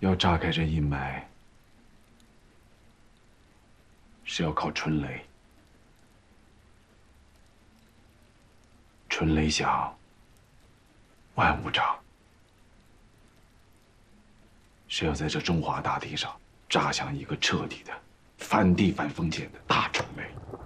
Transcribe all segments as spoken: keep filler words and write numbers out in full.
要炸开这阴霾，是要靠春雷。春雷响，万物长。是要在这中华大地上炸响一个彻底的反帝反封建的大春雷。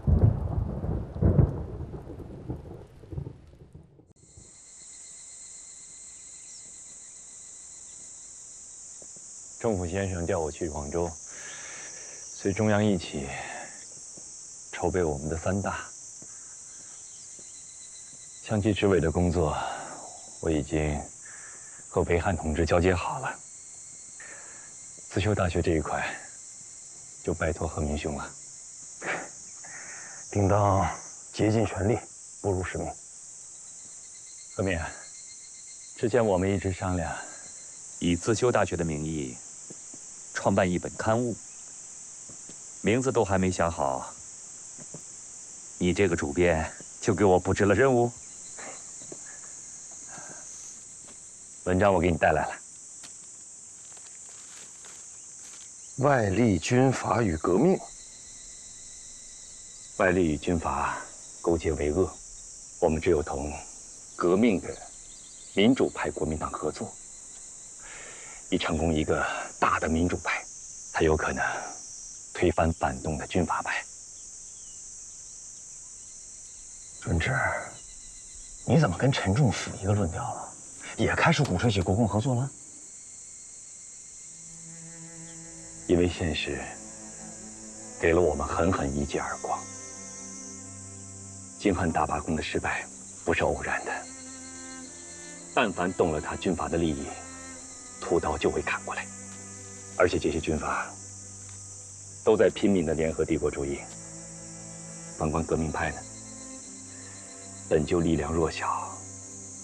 政府先生调我去广州，随中央一起筹备我们的三大。乡级执委的工作，我已经和维汉同志交接好了。自修大学这一块，就拜托何明兄了。 定当竭尽全力，不辱使命。 何明，之前我们一直商量，以自修大学的名义创办一本刊物，名字都还没想好，你这个主编就给我布置了任务。文章我给你带来了。 外力军阀与革命， 外力与军阀勾结为恶，我们只有同革命的民主派国民党合作，以成功一个大的民主派，才有可能推翻反动的军阀派。 准之，你怎么跟陈仲甫一个论调了？也开始鼓吹起国共合作了？ 因为现实给了我们狠狠一记耳光。京汉大罢工的失败不是偶然的，但凡动了他军阀的利益，屠刀就会砍过来。而且这些军阀都在拼命的联合帝国主义。反观革命派呢，本就力量弱小，